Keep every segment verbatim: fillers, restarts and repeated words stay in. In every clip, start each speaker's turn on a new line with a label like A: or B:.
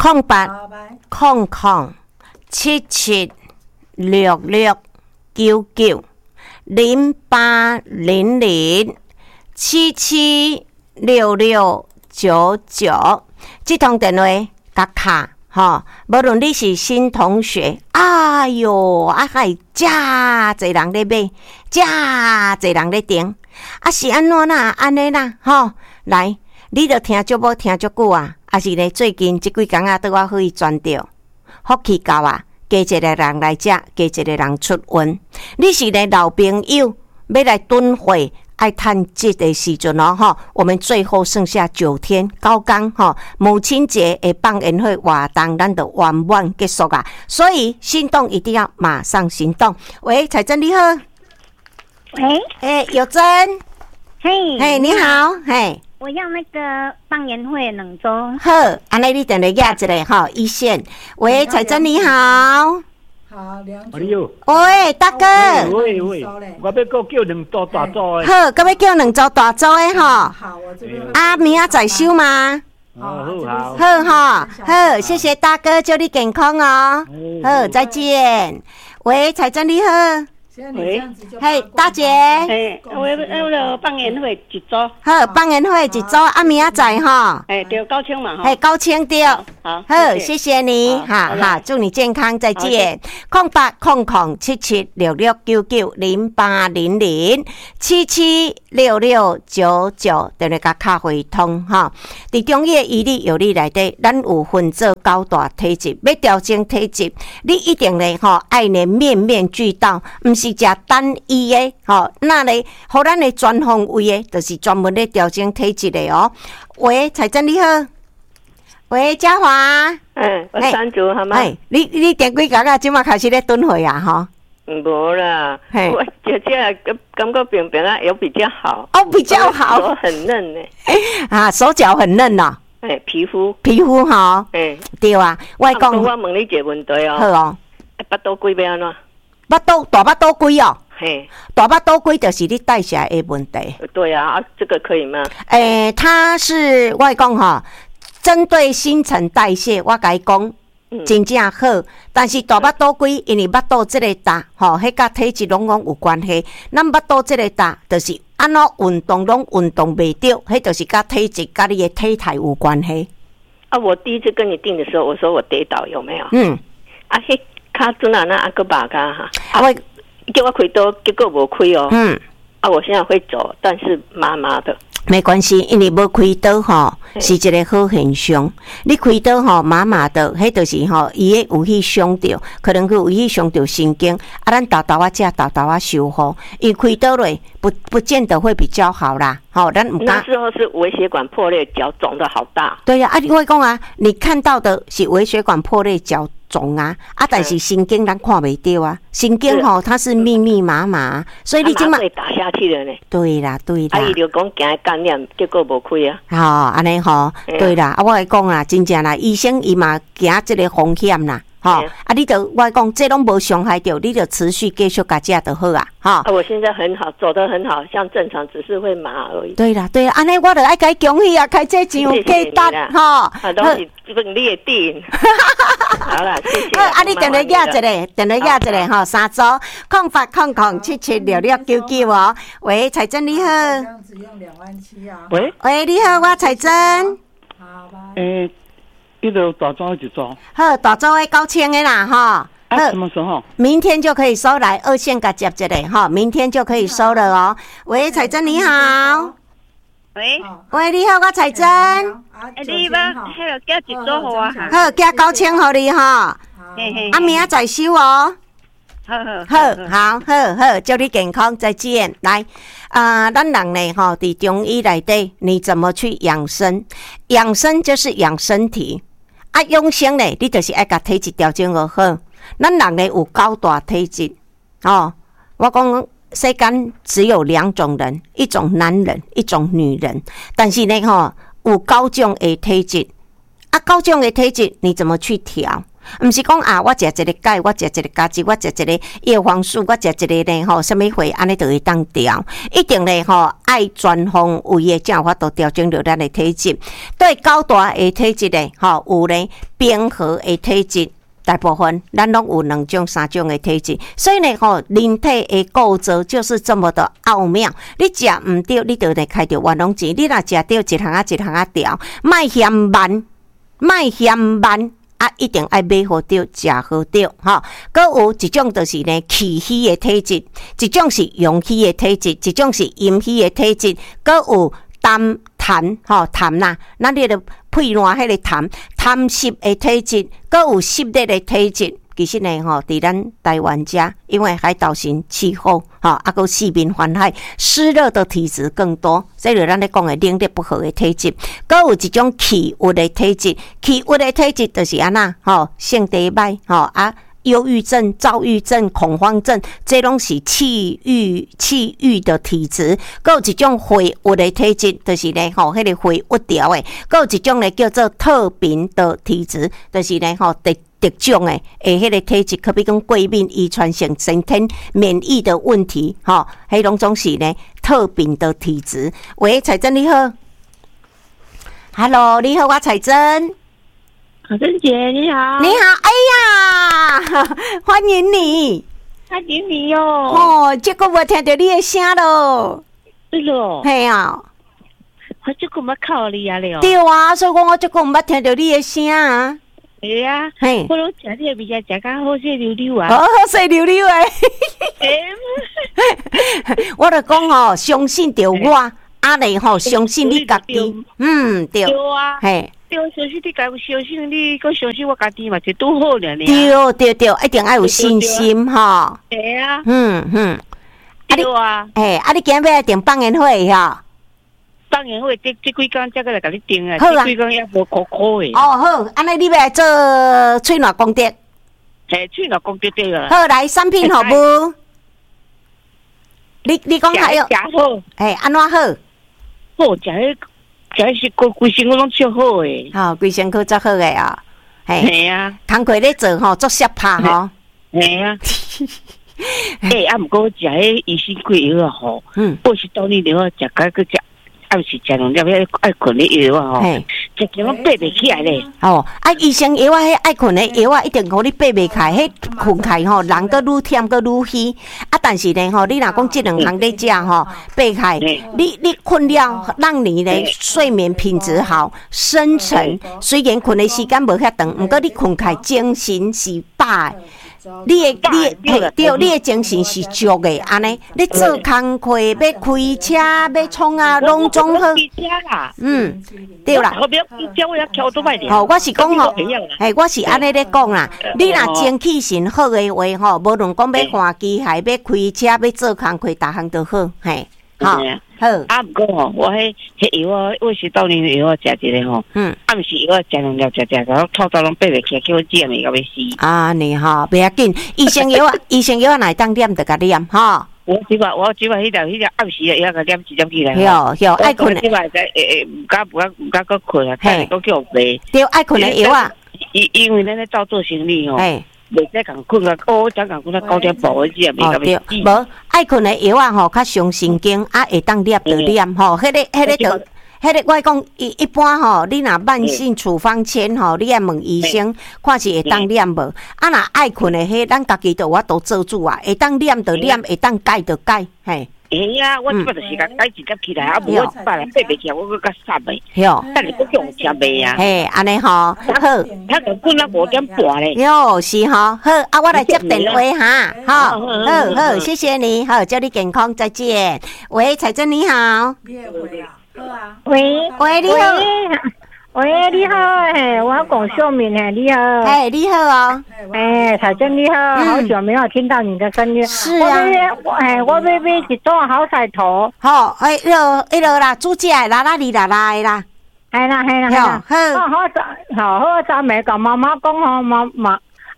A: 空八空空七七六六九九零八零零七七六六九九，这通电话甲卡吼，无论你是新同学，哎哟，啊还真侪人咧买，真侪人咧订，啊是安怎啦？安尼啦，吼，来，你着听足无听足久啊？啊是咧最近即几工啊，倒我可以转着，福气够啊，加一个人来遮，加一个人出运。你是咧老朋友，要来囤货。爱趁这个时阵哦，吼，我们最后剩下九天九天吼，母亲节的放烟火活动，咱就圆满结束啊！所以行动一定要马上行动。喂，彩珍你好，
B: 喂，
A: 哎、欸，有珍，
B: 嘿，
A: 嘿，你好，嘿，
B: 我要那个放烟火两周。
A: 好，安尼你等下压一下哈，一线。喂，彩珍你好。
C: 好，梁
D: 哎呦，
A: 喂，大哥，
D: 喂喂，我要搁叫两组大组的。
A: 好，搁要叫两组大组的吼。
C: 好，我这边。
A: 啊，明仔载收吗？
D: 好好
A: 好哈，好，谢谢大哥，祝你健康哦。好，再见。喂，彩珍你好。
C: 喂，
A: 嘿，大姐。
E: 嘿，我我了放烟火一组。
A: 好，放烟火一组，啊，明仔载吼。
E: 哎，对，高清嘛哈。
A: 嘿，高清对。
E: 好，
A: 好，谢谢你，哈哈，祝你健康，再见。空八空空七七六六九九零八零零七七六六九九，等下甲卡回通哈。伫中医医理药理内底，咱有分做九大体质，要调整体质，你一定咧吼爱咧面面俱到，毋是食单一的吼，那咧，互咱的专方位的，就是专门咧调整体质的哦。喂，彩珍你好。喂，嘉华，
E: 嗯，我三组好吗？
A: 哎，你你点几工啊？即马开始咧蹲会啊？哈，
E: 无啦，我姐姐感觉扁扁啊，有比较好
A: 哦，比较好，
E: 手很嫩呢，
A: 啊，手脚很嫩哦，
E: 哎，皮肤
A: 皮肤哈，哎，对啊，我讲，
E: 我问你一个问题哦，
A: 好哦，
E: 巴肚龟要安怎？
A: 巴肚大巴肚龟哦，
E: 嘿，
A: 大巴肚龟就是你代谢的问题。
E: 对啊，啊，这个可以吗？
A: 诶，它是我讲哈。针对新陈代谢，我甲伊讲，真正好。但是大巴肚龟，因为巴肚这个大，吼，迄甲体质拢拢有关系。咱巴肚这个大，就是安怎运动拢运动袂到，迄就是甲体质、甲你的体态有关系。
E: 啊，我第一次跟你订的时候，我说我跌倒有没有？
A: 嗯。
E: 啊，迄卡阵啊，那阿个把卡哈，啊，我叫我开刀，结果无开哦。嗯。啊，我现在会走，但是麻麻的。
A: 没关系，因为无开刀吼，是一个好现象。你开刀吼，麻麻的，迄就是吼，伊诶有去伤着，可能佢有去伤着神经。啊，咱豆豆啊，食豆豆啊修复，伊开刀咧，不不见得会比较好啦。好，咱
E: 那时候是微血管破裂，脚肿得好大。
A: 对呀、啊，啊，你会讲啊，你看到的是微血管破裂，脚肿啊，啊，但是神经咱看袂到啊，神经吼它是密密麻麻，所以你今麦
E: 打下去了呢。
A: 对啦，对啦。
E: 啊，伊就讲惊感染，结果无开啊。
A: 吼、哦，安尼吼，对啦，啊，我来讲啦，真正啦，医生伊嘛惊这个风险啦。吼、哦，啊，你就我讲，这拢无伤害到，你就持续继续加食就好啊，哈、
E: 哦。啊，我现在很好，走得很好，像正常，只是会麻而已。
A: 对啦，对啦，安尼我就爱甲恭喜啊，开这真有价值，哈。
E: 啊，都是问你的定。好啦，谢谢。
A: 啊，你等下压一个，等下压一个吼，三组空八空空七七六六九九哦。喂，彩珍你好。
C: 这样子用两万七啊。
D: 喂。
A: 喂，你好，我彩珍。
C: 好吧。
D: 诶。一路大组一组，
A: 好，大组的九千的啦，哈。
D: 啊，什么时候？
A: 明天就可以收来，二线甲接一个哈，明天就可以收了哦。喂，彩珍你好。
E: 喂，
A: 喂，你好，我彩珍。
E: 哎，你吧，迄个加一组互我哈。
A: 好，加九千互你哈。
E: 嘿嘿。
A: 啊，明仔再收哦。
E: 好好
A: 好，好，好，好，祝你健康，再见。来，啊、呃，咱人呢，哈，伫中医内底，你怎么去养生？养生就是养身体。啊，养生呢，你就是爱甲体质调整好好。咱人呢有九大体质，哦，我讲世间只有两种人，一种男人，一种女人。但是呢，吼、哦、有九种的体质，啊，九种的体质你怎么去调？ 毋是讲啊，我食一个钙，我食一个加脂，我食一个叶黄素，我食一个呢吼，什么会安尼就会当调，一定咧吼爱全方位的才有法度调整到咱的体质。对高大的体质咧，吼有咧平和的体质。大部分咱拢有两种、三种的体质，所以呢，吼，人体的构造就是这么的奥妙。你食毋对，你就得开着冤枉钱；你若食对，一项啊一项啊调，莫嫌慢，莫嫌慢。啊，一定爱买好着，食好着，吼。搁有一种就是呢气虚的体质，一种是阳虚的体质，一种是阴虚的体质，搁有痰痰吼痰啦，咱迄个肺烂迄个痰，痰湿的体质，搁有湿热的体质。其实呢，吼，伫咱台湾遮，因为海岛型气候，吼，啊，搁四面环海，湿热的体质更多，所以咱咧讲的冷热不和的体质。搁有一种气郁的体质，气郁的体质就是安那，吼，性地歹，吼啊。忧郁症、躁郁症、恐慌症，这拢是气郁气郁的体质。还有一种血郁的体质，就是呢吼，迄、那个血郁调的。还有一种呢叫做特病的体质，就是呢吼特特种的，诶，迄个体质，可比讲过敏、遗传性、先天免疫的问题，吼，迄拢总是呢特病的体质。喂，彩珍你好 ，Hello， 你好，我彩珍。
E: 彩珍姐你好，
A: 你好，哎呀，欢迎你，
E: 欢迎你哟！
A: 哦，结果我听到你的声咯，
E: 是咯，
A: 系啊，
E: 我结果冇靠你啊了，
A: 对啊，所以讲我结果唔捌听到你的声啊，
E: 系啊，
A: 嘿，
E: 我拢食你的味食食甲好势溜溜啊，
A: 好好势溜溜诶，我就讲哦，相信着我，啊嘞吼，相信你家己，嗯，对，
E: 对啊，
A: 嘿。
E: 对，相信你家己，相信你，佮相信我家己嘛，就拄好了呢。
A: 对对对，一定要有信心哈。
E: 对啊，
A: 嗯嗯，
E: 对啊，
A: 哎，啊，你今日要订放映会哈？
E: 放映会这这几工才个来甲你订啊，
A: 好啊，
E: 这几工也无苦苦的。
A: 哦好，安尼你要来做翠暖功德，
E: 嘿，翠暖功德对啊。
A: 好，来产品好不？你你讲还有？
E: 食好，
A: 哎，安怎好？
E: 好食迄。真是规规身躯拢超好诶，
A: 吼，规身躯足好诶啊，
E: 嘿啊，
A: 工课咧做吼，足适拍吼，
E: 嘿啊，诶，啊，毋过食迄益生菌药啊吼，嗯，我是当年了，食甲个食，暗时食两粒迄爱困的药啊吼，食起拢爬袂起来咧。
A: 哦，啊，医生药啊，迄爱困的药啊，一定互你爬袂起来，迄困起来吼，人个愈忝个愈虚。啊，但是呢吼，你若讲即两项咧食吼，爬起来，你你困了，让你呢睡眠品质好，深沉。虽然困的时间无遐长，毋过你困起来精神是饱。你的你的对，你的精神是足的，安尼，你做工课要开车要创啊，拢总好。嗯，对啦。
E: 我不要开车，我要开多摆点。
A: 哦，我是讲吼，嘿，我是安尼咧讲啦。你若精气神好的话吼，无论讲要换机械、要开车、要做工课，逐项都好，嘿。好，好。
E: 啊，毋过吼，我迄迄药啊，我是当年的药啊，食一个吼，嗯，啊，毋是药啊，食两粒，食食，然后吐到拢爬袂起，叫我减的，到要死。
A: 啊，你吼，不要紧，医生药啊，医生药啊，哪当念就甲念哈。
E: 我即摆，我即摆迄条迄条暗时也甲念一点起来。
A: 有有，爱困的。
E: 即摆在诶诶，毋敢毋敢毋敢搁困啊，等下搁叫我买。
A: 对，爱困的药啊。
E: 因因为咱咧照做生理吼。袂使共困啊！哦，才共困啊，九点半我只也袂甲要死。
A: 无爱困的药啊，吼，较伤神经，啊，会当念就念吼。迄个、迄个就、迄个，我讲一一般吼，你若慢性处方签吼，你爱问医生，看是会当念无。啊，若爱困的迄，咱家己就我都做主啊，会当念就念，会当改就改，嘿。
E: 哎呀，我即摆就是甲改一粒起来，啊，无我一摆来爬袂起来，我搁甲杀袂。
A: 哟，
E: 等下搁叫我食袂啊。
A: 嘿，安尼吼，好。
E: 他个困到五点半咧。
A: 哟，是吼，好，啊，我来接电话哈，好，好好，谢谢你，好，祝你健康，再见。喂，彩珍你好。
C: 你也会啊？好啊。
B: 喂
A: 喂，你好。
B: 喂，你好，嘿，我讲秀敏，嘿，你好，
A: 哎，你好哦，
B: 哎，彩珍你好，嗯、好久没有听到你的声音，
A: 是啊，
B: 我哎，我要买一种好彩头，
A: 好，哎，迄落迄落啦，煮食的啦啦哩啦啦的啦，
B: 系啦系啦系啦，
A: 好，
B: 好，好早，好好早没甲妈妈讲吼，妈妈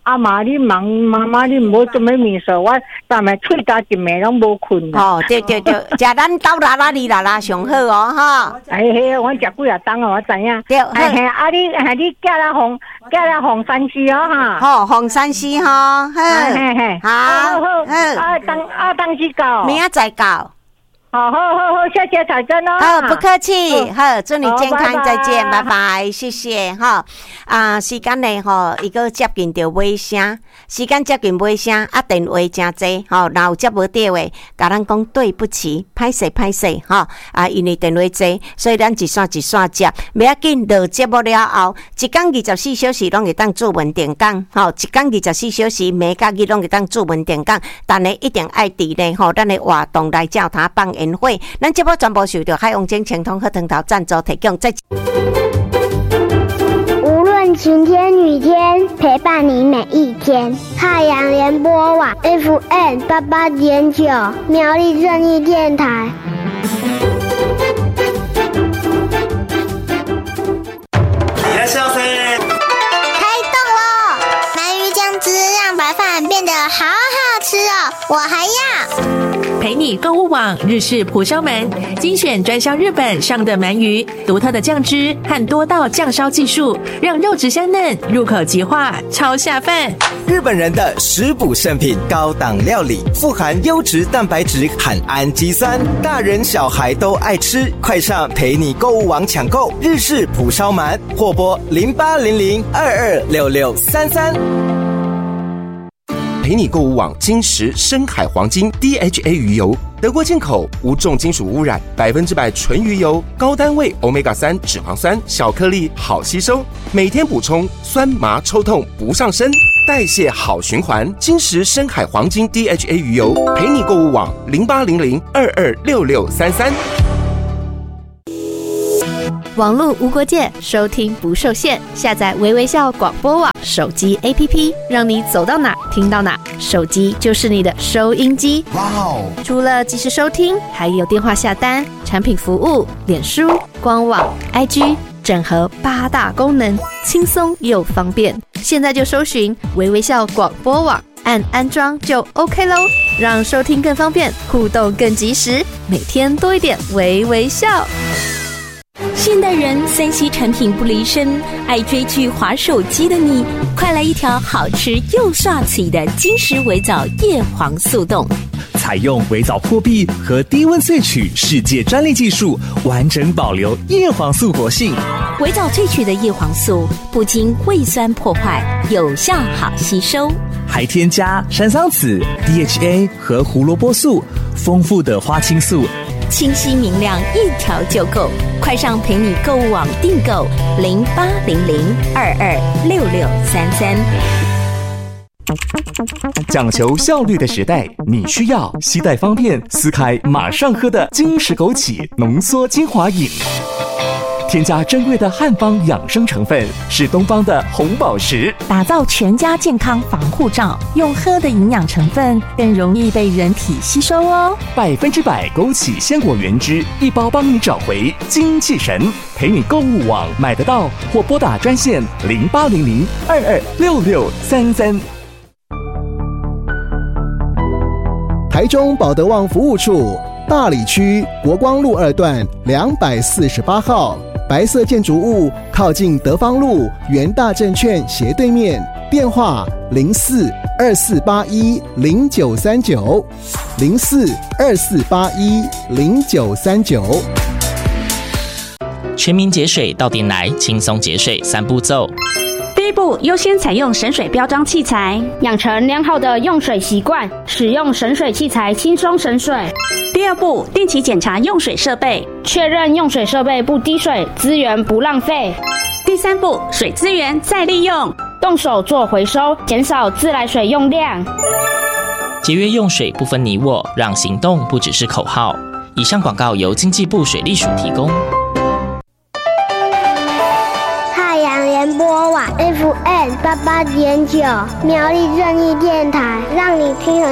B: 阿妈你忙，妈妈你无做咩面色，我但系喙焦一暝拢无困。
A: 哦，对对对，食咱豆啦啦哩啦啦上好哦，哈。
B: 哎嘿，我食几啊档哦，我知影。
A: 对，
B: 哎嘿，啊你哎你叫啦红，叫啦红山西哦哈。
A: 好，红山西哈，好，
B: 嘿嘿，
A: 好，好，
B: 啊当啊当时到，
A: 明仔再到。
B: 好好好好，谢谢彩珍哦。
A: 好，不客气。好，祝你健康，再见，拜拜，谢谢哈。啊，时间呢吼，伊个接近着尾声，时间接近尾声，啊，电话真济吼，若有接无到的，甲咱讲对不起，歹势歹势哈。啊，因为电话济，所以咱一线一线接，袂要紧。落节目了后，一天二十四小时拢会当做文电讲，吼，一天二十四小时每甲日拢会当做文电讲，但你一定爱伫咧吼，咱的活动来叫他放宴会，咱节目全部受到海洋精清通和藤头赞助提供。再
F: 无论晴天雨天，陪伴你每一天。太阳联播网 F M 八八点九，苗栗正义电台。
G: いらっしゃいませ。
F: 开动了！鳗鱼酱汁让白饭变得好好吃哦，我还要。
H: 陪你购物网日式蒲烧鳗，精选专销日本上的鳗鱼，独特的酱汁和多道酱烧技术，让肉质香嫩，入口即化，超下饭。
I: 日本人的食补圣品，高档料理，富含优质蛋白质和氨基酸，大人小孩都爱吃。快上陪你购物网抢购日式蒲烧鳗，或拨零八零零二二六六三三。陪你购物网金石深海黄金 D H A 鱼油，德国进口，无重金属污染，百分之百纯鱼油，高单位 欧米伽三 脂肪酸，小颗粒好吸收，每天补充，酸麻抽痛不上身，代谢好循环。金石深海黄金 D H A 鱼油，陪你购物网零八零零二二六六三三。
J: 网络无国界，收听不受限。下载微微笑广播网手机 A P P， 让你走到哪听到哪。手机就是你的收音机。哇哦！除了即时收听，还有电话下单、产品服务、脸书、官网、I G， 整合八大功能，轻松又方便。现在就搜寻微微笑广播网，按安装就 OK 咯，让收听更方便，互动更及时，每天多一点微微笑。
K: 现代人三 C 产品不离身，爱追剧滑手机的你，快来一条好吃又帅气的金石微藻叶黄素冻。
L: 采用微藻破壁和低温萃取世界专利技术，完整保留叶黄素活性。
K: 微藻萃取的叶黄素不经胃酸破坏，有效好吸收，
L: 还添加山桑子、D H A 和胡萝卜素，丰富的花青素，
K: 清晰明亮，一条就够。快上陪你购物网订购零八零零二二六六三三。
L: 讲求效率的时代，你需要携带方便、撕开马上喝的金石枸杞浓缩精华饮。添加珍贵的汉方养生成分，是东方的红宝石，
M: 打造全家健康防护罩。用喝的营养成分更容易被人体吸收哦。
L: 百分之百枸杞鲜果原汁，一包帮你找回精气神。陪你购物网买得到，或拨打专线零八零零二二六六三三。
N: 台中保德旺服务处，大里区国光路二段两百四十八号，白色建筑物靠近德芳路元大证券斜对面，电话零四二四八一零九三九零四二四八一零九三九。
O: 全民节水到点来，轻松节水三步骤。
P: 第一步，优先采用省水标章器材，养成良好的用水习惯，使用省水器材轻松省水。第二步，定期检查用水设备，确认用水设备不滴水，资源不浪费。第三步，水资源再利用，动手做回收，减少自来水用量。
O: 节约用水不分你我，让行动不只是口号。以上广告由经济部水利署提供。
F: 太阳联播网 F M 八八点九，苗栗正义电台，让你听了